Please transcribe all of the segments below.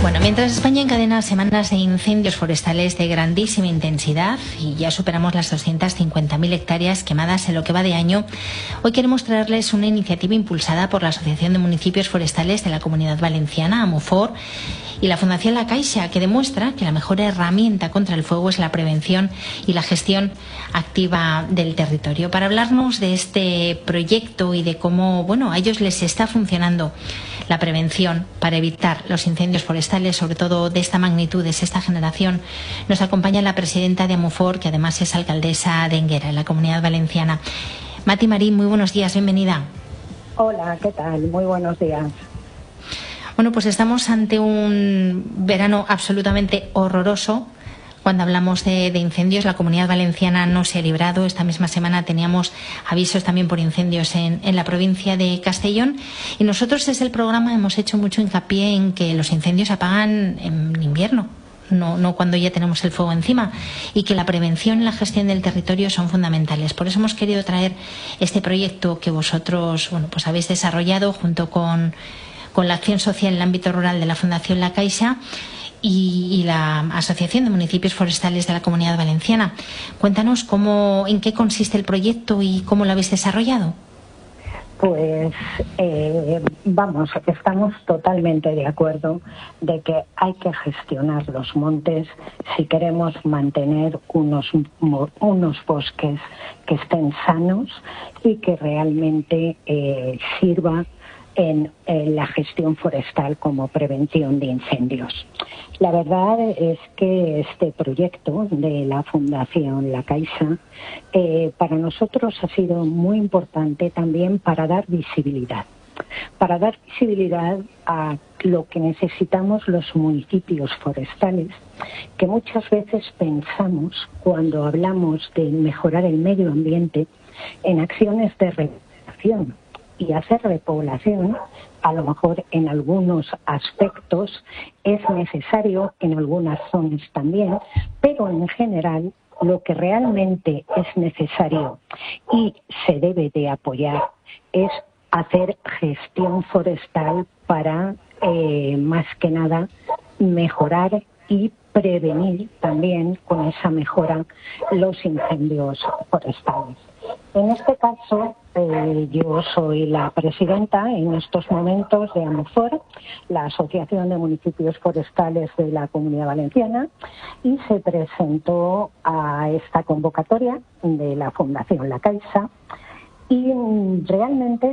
Bueno, mientras España encadena semanas de incendios forestales de grandísima intensidad y ya superamos las 250.000 hectáreas quemadas en lo que va de año, hoy queremos traerles una iniciativa impulsada por la Asociación de Municipios Forestales de la Comunidad Valenciana, AMUFOR, y la Fundación La Caixa, que demuestra que la mejor herramienta contra el fuego es la prevención y la gestión activa del territorio. Para hablarnos de este proyecto y de cómo, a ellos les está funcionando la prevención para evitar los incendios forestales, sobre todo de esta magnitud, de sexta generación, nos acompaña la presidenta de AMUFOR, que además es alcaldesa de Énguera, en la Comunidad Valenciana. Mati Marín, muy buenos días, bienvenida. Hola, ¿qué tal? Muy buenos días. Bueno, pues estamos ante un verano absolutamente horroroso. Cuando hablamos de incendios, la Comunidad Valenciana no se ha librado. Esta misma semana teníamos avisos también por incendios en la provincia de Castellón. Y nosotros desde el programa hemos hecho mucho hincapié en que los incendios se apagan en invierno, no cuando ya tenemos el fuego encima, y que la prevención y la gestión del territorio son fundamentales. Por eso hemos querido traer este proyecto que vosotros pues habéis desarrollado junto con la acción social en el ámbito rural de la Fundación La Caixa y la Asociación de Municipios Forestales de la Comunidad Valenciana. Cuéntanos en qué consiste el proyecto y cómo lo habéis desarrollado. Pues estamos totalmente de acuerdo de que hay que gestionar los montes si queremos mantener unos bosques que estén sanos y que realmente sirva en la gestión forestal como prevención de incendios. La verdad es que este proyecto de la Fundación La Caixa para nosotros ha sido muy importante también para dar visibilidad a lo que necesitamos los municipios forestales, que muchas veces pensamos, cuando hablamos de mejorar el medio ambiente, en acciones de repoblación. Y hacer repoblación, a lo mejor en algunos aspectos es necesario, en algunas zonas también, pero en general lo que realmente es necesario y se debe de apoyar es hacer gestión forestal para, más que nada, mejorar y prevenir también con esa mejora los incendios forestales. En este caso, yo soy la presidenta en estos momentos de AMUFOR, la Asociación de Municipios Forestales de la Comunidad Valenciana, y se presentó a esta convocatoria de la Fundación La Caixa. Y realmente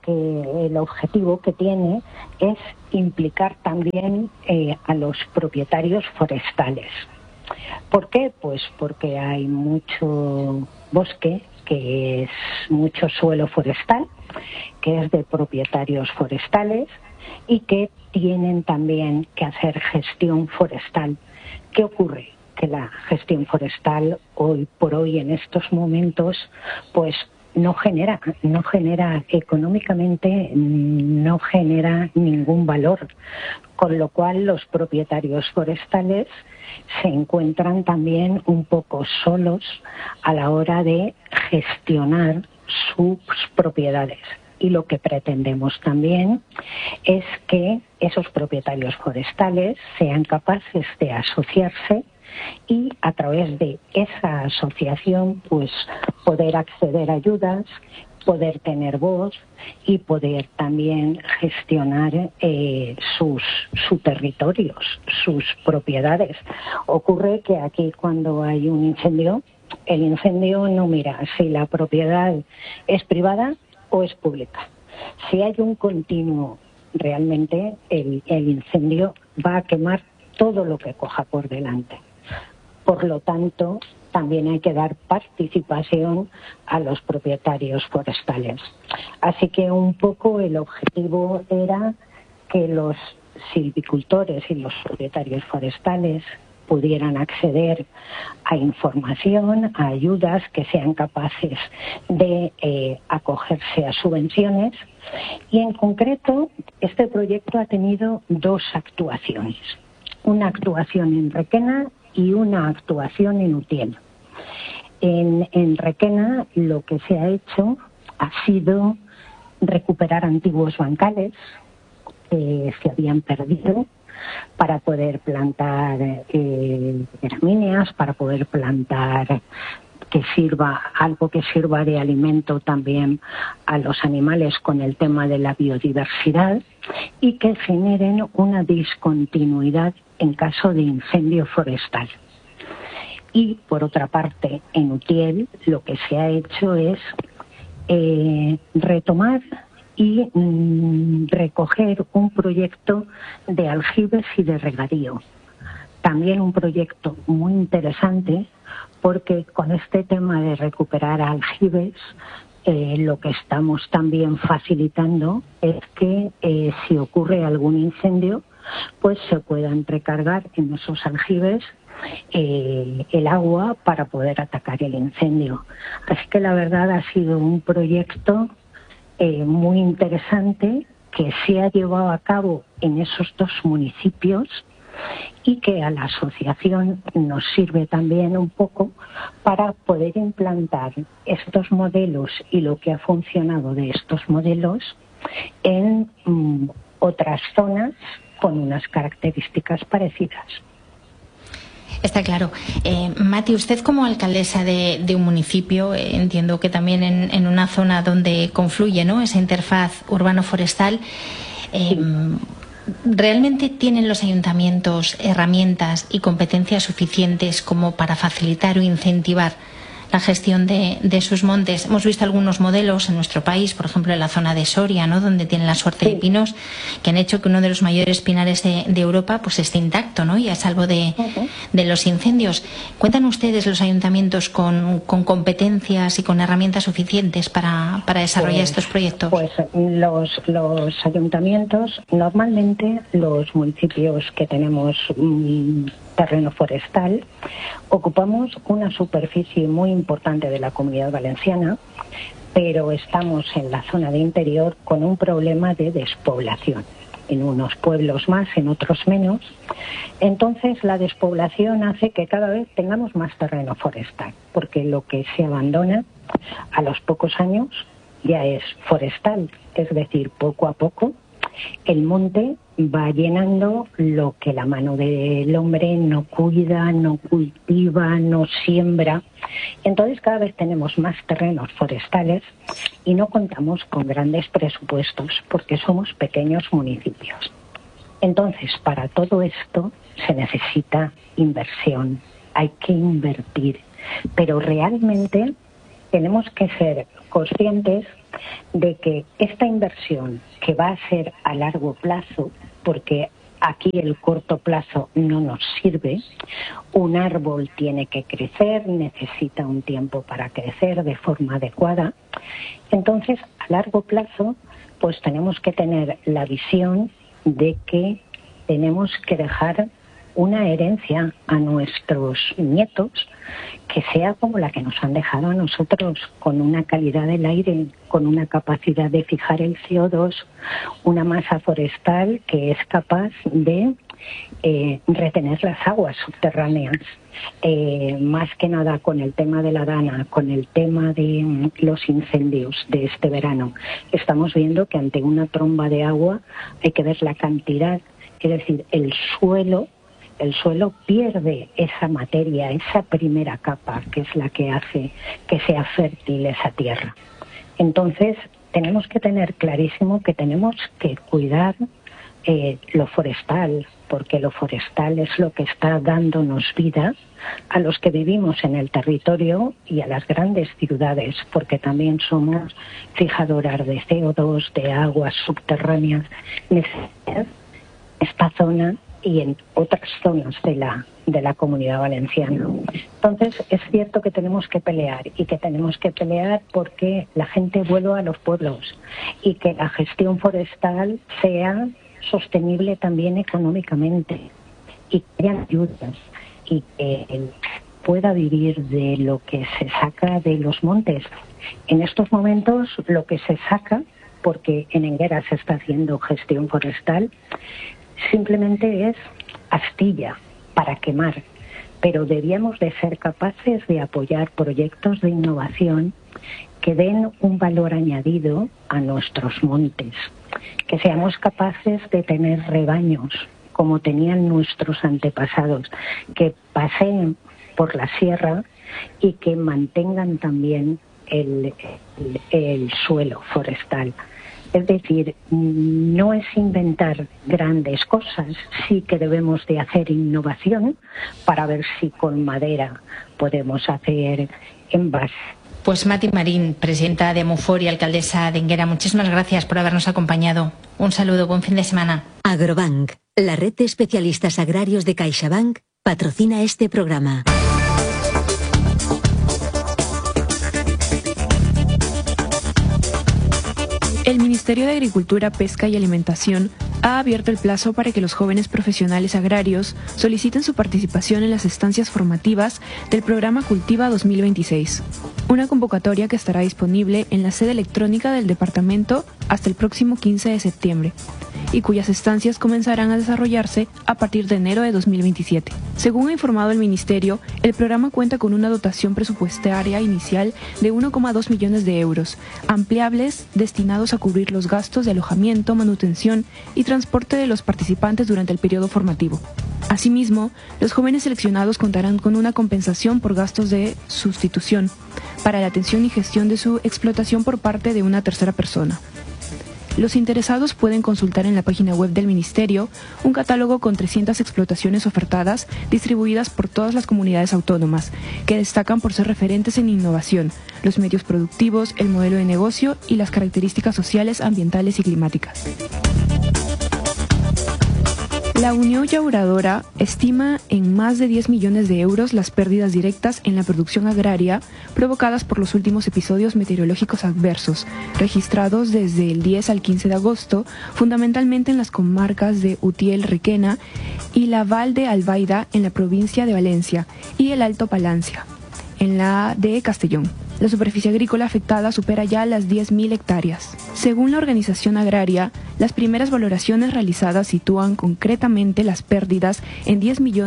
el objetivo que tiene es implicar también a los propietarios forestales. ¿Por qué? Pues porque hay mucho bosque, que es mucho suelo forestal, que es de propietarios forestales y que tienen también que hacer gestión forestal. ¿Qué ocurre? Que la gestión forestal hoy por hoy, en estos momentos, pues no genera económicamente, no genera ningún valor, con lo cual los propietarios forestales se encuentran también un poco solos a la hora de gestionar sus propiedades. Y lo que pretendemos también es que esos propietarios forestales sean capaces de asociarse y a través de esa asociación pues poder acceder a ayudas, poder tener voz y poder también gestionar sus territorios, sus propiedades. Ocurre que aquí cuando hay un incendio, el incendio no mira si la propiedad es privada o es pública. Si hay un continuo, realmente el incendio va a quemar todo lo que coja por delante. Por lo tanto, también hay que dar participación a los propietarios forestales. Así que un poco el objetivo era que los silvicultores y los propietarios forestales pudieran acceder a información, a ayudas, que sean capaces de acogerse a subvenciones. Y en concreto, este proyecto ha tenido dos actuaciones. Una actuación en Requena y una actuación en Utiel. En Requena lo que se ha hecho ha sido recuperar antiguos bancales que se habían perdido para poder plantar gramíneas, para poder plantar algo que sirva de alimento también a los animales con el tema de la biodiversidad y que generen una discontinuidad en caso de incendio forestal. Y por otra parte, en Utiel lo que se ha hecho es retomar y recoger un proyecto de aljibes y de regadío. También un proyecto muy interesante porque con este tema de recuperar aljibes lo que estamos también facilitando es que si ocurre algún incendio pues se puedan recargar en esos aljibes el agua para poder atacar el incendio. Así que la verdad ha sido un proyecto muy interesante que se ha llevado a cabo en esos dos municipios y que a la asociación nos sirve también un poco para poder implantar estos modelos y lo que ha funcionado de estos modelos en otras zonas con unas características parecidas. Está claro. Mati, usted como alcaldesa de un municipio, entiendo que también en una zona donde confluye, ¿no?, esa interfaz urbano-forestal, ¿realmente tienen los ayuntamientos herramientas y competencias suficientes como para facilitar o incentivar la gestión de sus montes? Hemos visto algunos modelos en nuestro país, por ejemplo en la zona de Soria, ¿no?, donde tienen la suerte de pinos, que han hecho que uno de los mayores pinares de Europa pues esté intacto, ¿no?, y a salvo de los incendios. ¿Cuentan ustedes, los ayuntamientos, con competencias y con herramientas suficientes para desarrollar estos proyectos? Pues los ayuntamientos, normalmente los municipios que tenemos terreno forestal, ocupamos una superficie muy importante de la Comunidad Valenciana, pero estamos en la zona de interior con un problema de despoblación. En unos pueblos más, en otros menos. Entonces la despoblación hace que cada vez tengamos más terreno forestal, porque lo que se abandona a los pocos años ya es forestal, es decir, poco a poco el monte va llenando lo que la mano del hombre no cuida, no cultiva, no siembra. Entonces cada vez tenemos más terrenos forestales y no contamos con grandes presupuestos porque somos pequeños municipios. Entonces, para todo esto se necesita inversión, hay que invertir, pero realmente tenemos que ser conscientes de que esta inversión, que va a ser a largo plazo, porque aquí el corto plazo no nos sirve, un árbol tiene que crecer, necesita un tiempo para crecer de forma adecuada. Entonces, a largo plazo, pues tenemos que tener la visión de que tenemos que dejar una herencia a nuestros nietos que sea como la que nos han dejado a nosotros, con una calidad del aire, con una capacidad de fijar el CO2, una masa forestal que es capaz de retener las aguas subterráneas. Más que nada con el tema de la dana, con el tema de los incendios de este verano, estamos viendo que ante una tromba de agua hay que ver la cantidad, es decir, el suelo pierde esa materia, esa primera capa, que es la que hace que sea fértil esa tierra. Entonces, tenemos que tener clarísimo que tenemos que cuidar lo forestal, porque lo forestal es lo que está dándonos vida a los que vivimos en el territorio y a las grandes ciudades, porque también somos fijadoras de CO2, de aguas subterráneas. Esta zona y en otras zonas de la Comunidad Valenciana. Entonces, es cierto que tenemos que pelear y que tenemos que pelear porque la gente vuelva a los pueblos y que la gestión forestal sea sostenible también económicamente y que haya ayudas y que pueda vivir de lo que se saca de los montes. En estos momentos, lo que se saca, porque en Enguera se está haciendo gestión forestal, simplemente es astilla para quemar, pero debíamos de ser capaces de apoyar proyectos de innovación que den un valor añadido a nuestros montes, que seamos capaces de tener rebaños como tenían nuestros antepasados, que paseen por la sierra y que mantengan también el suelo forestal. Es decir, no es inventar grandes cosas, sí que debemos de hacer innovación para ver si con madera podemos hacer envases. Pues Mati Marín, presidenta de Mufor y alcaldesa de Enguera, muchísimas gracias por habernos acompañado. Un saludo, buen fin de semana. Agrobank, la red de especialistas agrarios de CaixaBank, patrocina este programa. El Ministerio de Agricultura, Pesca y Alimentación ha abierto el plazo para que los jóvenes profesionales agrarios soliciten su participación en las estancias formativas del programa Cultiva 2026, una convocatoria que estará disponible en la sede electrónica del departamento hasta el próximo 15 de septiembre y cuyas estancias comenzarán a desarrollarse a partir de enero de 2027. Según ha informado el Ministerio, el programa cuenta con una dotación presupuestaria inicial de 1,2 millones de euros, ampliables destinados a cubrir los gastos de alojamiento, manutención y transporte de los participantes durante el periodo formativo. Asimismo, los jóvenes seleccionados contarán con una compensación por gastos de sustitución para la atención y gestión de su explotación por parte de una tercera persona. Los interesados pueden consultar en la página web del Ministerio un catálogo con 300 explotaciones ofertadas distribuidas por todas las comunidades autónomas, que destacan por ser referentes en innovación, los medios productivos, el modelo de negocio y las características sociales, ambientales y climáticas. La Unión Llauradora estima en más de 10 millones de euros las pérdidas directas en la producción agraria provocadas por los últimos episodios meteorológicos adversos, registrados desde el 10 al 15 de agosto, fundamentalmente en las comarcas de Utiel, Requena y la Val de Albaida en la provincia de Valencia y el Alto Palancia, en la de Castellón. La superficie agrícola afectada supera ya las 10.000 hectáreas. Según la organización agraria, las primeras valoraciones realizadas sitúan concretamente las pérdidas en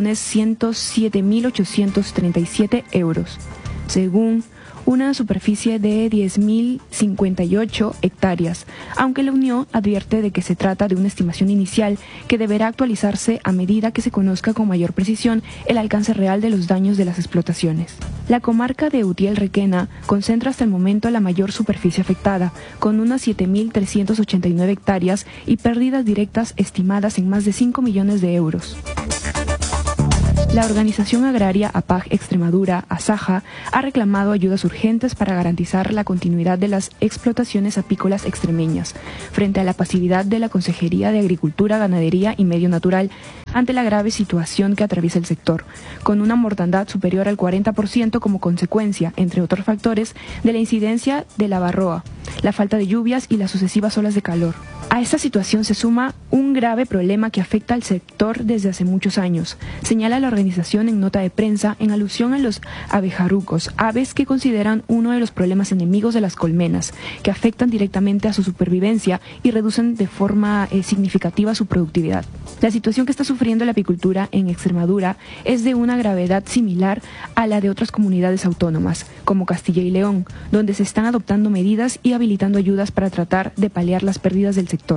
10.107.837 euros, según una superficie de 10.058 hectáreas, aunque la Unión advierte de que se trata de una estimación inicial que deberá actualizarse a medida que se conozca con mayor precisión el alcance real de los daños de las explotaciones. La comarca de Utiel-Requena concentra hasta el momento la mayor superficie afectada, con unas 7.389 hectáreas y pérdidas directas estimadas en más de 5 millones de euros. La organización agraria APAG Extremadura, ASAJA, ha reclamado ayudas urgentes para garantizar la continuidad de las explotaciones apícolas extremeñas, frente a la pasividad de la Consejería de Agricultura, Ganadería y Medio Natural ante la grave situación que atraviesa el sector, con una mortandad superior al 40% como consecuencia, entre otros factores, de la incidencia de la varroa, la falta de lluvias y las sucesivas olas de calor. A esta situación se suma un grave problema que afecta al sector desde hace muchos años, señala la organización en nota de prensa en alusión a los abejarucos, aves que consideran uno de los problemas enemigos de las colmenas, que afectan directamente a su supervivencia y reducen de forma significativa su productividad. La situación que está sufriendo la apicultura en Extremadura es de una gravedad similar a la de otras comunidades autónomas, como Castilla y León, donde se están adoptando medidas y habilitando ayudas para tratar de paliar las pérdidas del sector.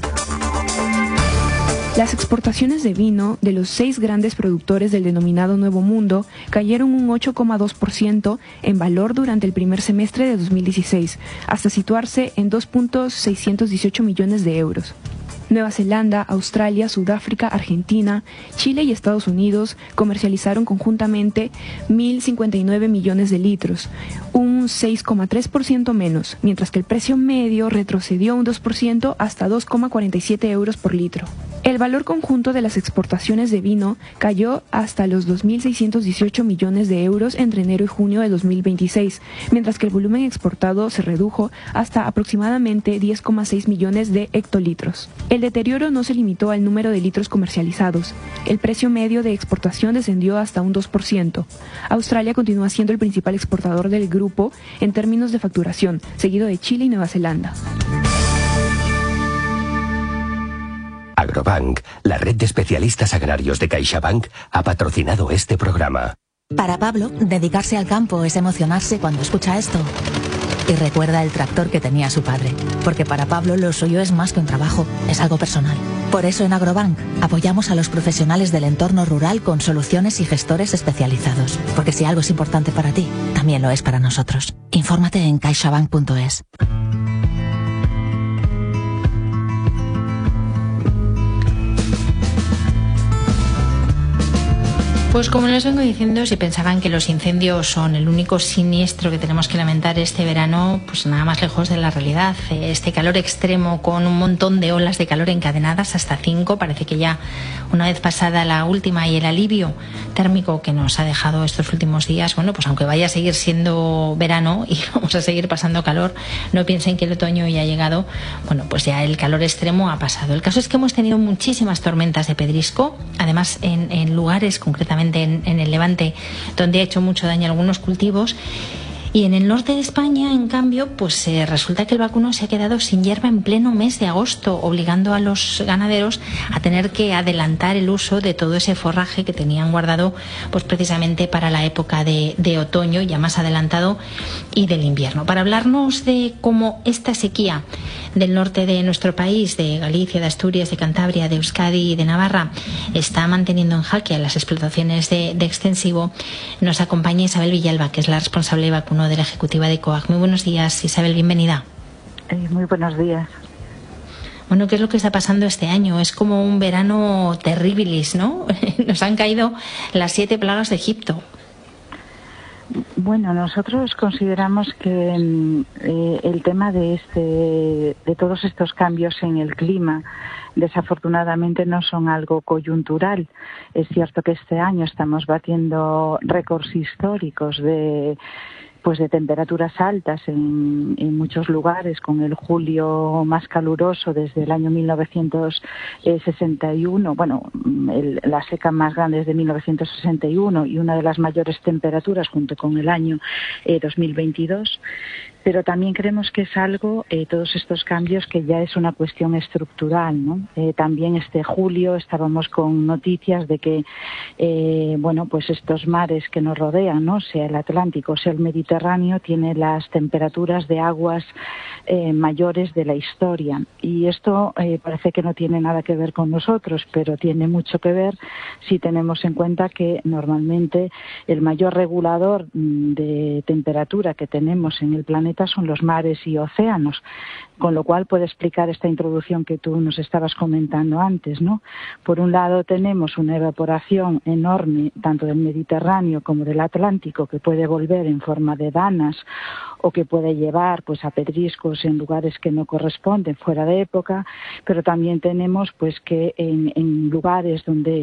Las exportaciones de vino de los 6 grandes productores del denominado Nuevo Mundo cayeron un 8,2% en valor durante el primer semestre de 2016, hasta situarse en 2.618 millones de euros. Nueva Zelanda, Australia, Sudáfrica, Argentina, Chile y Estados Unidos comercializaron conjuntamente 1.059 millones de litros, un 6,3% menos, mientras que el precio medio retrocedió un 2% hasta 2,47 euros por litro. El valor conjunto de las exportaciones de vino cayó hasta los 2.618 millones de euros entre enero y junio de 2026, mientras que el volumen exportado se redujo hasta aproximadamente 10,6 millones de hectolitros. El deterioro no se limitó al número de litros comercializados. El precio medio de exportación descendió hasta un 2%. Australia continúa siendo el principal exportador del grupo en términos de facturación, seguido de Chile y Nueva Zelanda. Agrobank, la red de especialistas agrarios de CaixaBank, ha patrocinado este programa. Para Pablo, dedicarse al campo es emocionarse cuando escucha esto. Y recuerda el tractor que tenía su padre, porque para Pablo lo suyo es más que un trabajo, es algo personal. Por eso en Agrobank apoyamos a los profesionales del entorno rural con soluciones y gestores especializados, porque si algo es importante para ti, también lo es para nosotros. Infórmate en caixabank.es. Pues como les vengo diciendo, si pensaban que los incendios son el único siniestro que tenemos que lamentar este verano, pues nada más lejos de la realidad. Este calor extremo con un montón de olas de calor encadenadas, hasta 5, parece que ya una vez pasada la última, y el alivio térmico que nos ha dejado estos últimos días, bueno, pues aunque vaya a seguir siendo verano y vamos a seguir pasando calor, no piensen que el otoño ya ha llegado. Bueno, pues ya el calor extremo ha pasado. El caso es que hemos tenido muchísimas tormentas de pedrisco, además en lugares concretamente en el Levante, donde ha hecho mucho daño a algunos cultivos. Y en el norte de España, en cambio, pues resulta que el vacuno se ha quedado sin hierba en pleno mes de agosto, obligando a los ganaderos a tener que adelantar el uso de todo ese forraje que tenían guardado, pues precisamente para la época de otoño, ya más adelantado, y del invierno. Para hablarnos de cómo esta sequía del norte de nuestro país, de Galicia, de Asturias, de Cantabria, de Euskadi y de Navarra, está manteniendo en jaque a las explotaciones de extensivo, nos acompaña Isabel Villalba, que es la responsable de vacuno de la ejecutiva de COAG. Muy buenos días, Isabel, bienvenida. Muy buenos días. Bueno, ¿qué es lo que está pasando este año? Es como un verano terribilis, ¿no? Nos han caído las 7 plagas de Egipto. Bueno, nosotros consideramos que el tema de todos estos cambios en el clima, desafortunadamente no son algo coyuntural. Es cierto que este año estamos batiendo récords históricos de temperaturas altas en muchos lugares, con el julio más caluroso desde el año 1961, la seca más grande desde 1961 y una de las mayores temperaturas junto con el año 2022. Pero también creemos que es algo, todos estos cambios, que ya es una cuestión estructural, ¿no? También este julio estábamos con noticias de que, pues estos mares que nos rodean, ¿no? Sea el Atlántico, sea el Mediterráneo, tiene las temperaturas de aguas mayores de la historia. Y esto parece que no tiene nada que ver con nosotros, pero tiene mucho que ver si tenemos en cuenta que normalmente el mayor regulador de temperatura que tenemos en el planeta son los mares y océanos, con lo cual puede explicar esta introducción que tú nos estabas comentando antes, ¿no? Por un lado tenemos una evaporación enorme tanto del Mediterráneo como del Atlántico, que puede volver en forma de danas o que puede llevar pues a pedriscos en lugares que no corresponden, fuera de época, pero también tenemos pues que en lugares donde